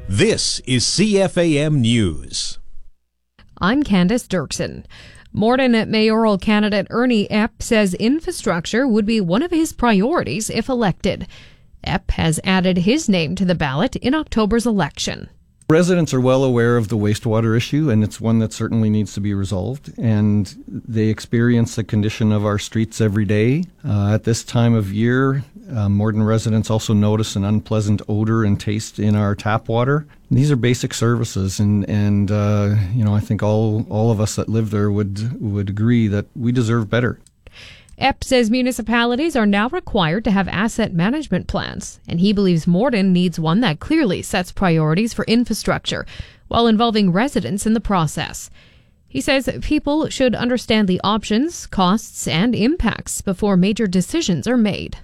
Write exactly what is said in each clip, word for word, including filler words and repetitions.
This is C F A M News. I'm Candace Dirksen. Morden mayoral candidate Ernie Epp says infrastructure would be one of his priorities if elected. Epp has added his name to the ballot in October's election. Residents are well aware of the wastewater issue, and it's one that certainly needs to be resolved. And they experience the condition of our streets every day. Uh, at this time of year, uh, Morden residents also notice an unpleasant odor and taste in our tap water. These are basic services, and and uh, you know I think all all of us that live there would would agree that we deserve better. Epp says municipalities are now required to have asset management plans, and he believes Morden needs one that clearly sets priorities for infrastructure while involving residents in the process. He says people should understand the options, costs, and impacts before major decisions are made.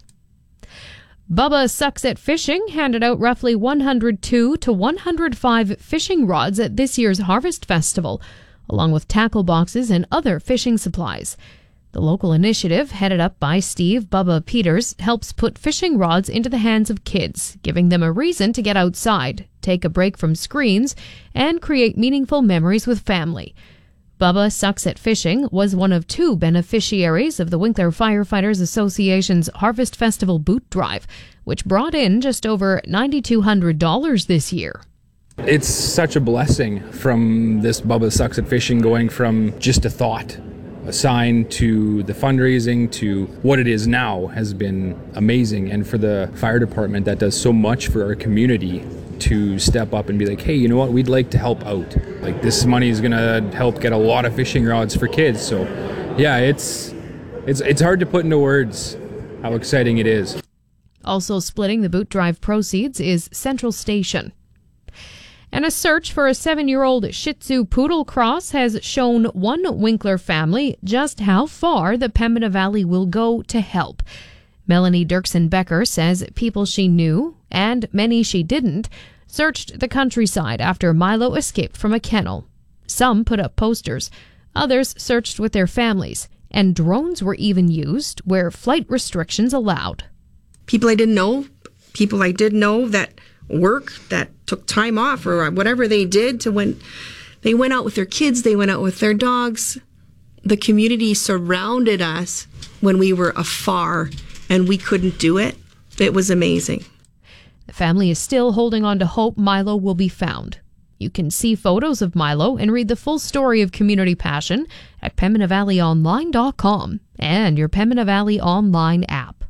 Bubba Sucks at Fishing handed out roughly one hundred two to one hundred five fishing rods at this year's Harvest Festival, along with tackle boxes and other fishing supplies. The local initiative, headed up by Steve Bubba Peters, helps put fishing rods into the hands of kids, giving them a reason to get outside, take a break from screens, and create meaningful memories with family. Bubba Sucks at Fishing was one of two beneficiaries of the Winkler Firefighters Association's Harvest Festival Boot Drive, which brought in just over nine thousand two hundred dollars this year. It's such a blessing from this Bubba Sucks at Fishing, going from just a thought, a sign, to the fundraising, to what it is now, has been amazing. And for the fire department that does so much for our community to step up and be like, hey, you know what, we'd like to help out. Like, this money is gonna help get a lot of fishing rods for kids. So yeah, it's it's it's hard to put into words how exciting it is. Also splitting the boot drive proceeds is Central Station. And a search for a seven-year-old Shih Tzu poodle cross has shown one Winkler family just how far the Pembina Valley will go to help. Melanie Dirksen Becker says people she knew, and many she didn't, searched the countryside after Milo escaped from a kennel. Some put up posters, others searched with their families, and drones were even used where flight restrictions allowed. People I didn't know, people I did know that work, that took time off or whatever they did, to when they went out with their kids, they went out with their dogs. The community surrounded us when we were afar and we couldn't do it. It was amazing. The family is still holding on to hope Milo will be found. You can see photos of Milo and read the full story of community passion at Pembina Valley Online dot com and your Pembina Valley Online app.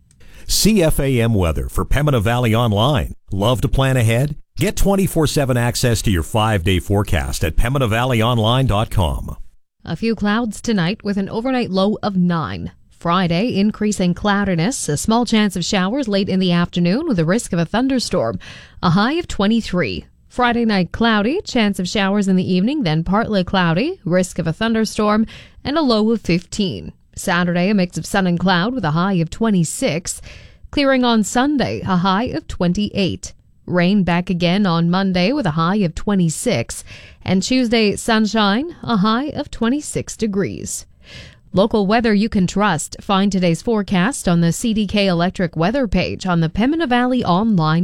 C F A M weather for Pembina Valley Online. Love to plan ahead? Get twenty-four seven access to your five-day forecast at Pembina Valley Online dot com. A few clouds tonight with an overnight low of nine. Friday, increasing cloudiness, a small chance of showers late in the afternoon with a risk of a thunderstorm, a high of twenty-three. Friday night cloudy, chance of showers in the evening, then partly cloudy, risk of a thunderstorm, and a low of fifteen. Saturday, a mix of sun and cloud with a high of twenty-six. Clearing on Sunday, a high of twenty-eight. Rain back again on Monday with a high of twenty-six. And Tuesday, sunshine, a high of twenty-six degrees. Local weather you can trust. Find today's forecast on the C D K Electric weather page on the Pembina Valley Online